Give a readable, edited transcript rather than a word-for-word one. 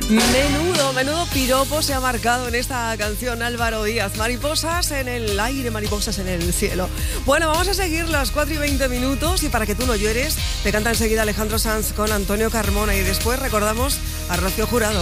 Menudo piropo se ha marcado en esta canción Álvaro Díaz. Mariposas en el aire, mariposas en el cielo. Bueno, vamos a seguir las 4:20 y para que tú no llores, te canta enseguida Alejandro Sanz con Antonio Carmona y después recordamos a Rocío Jurado.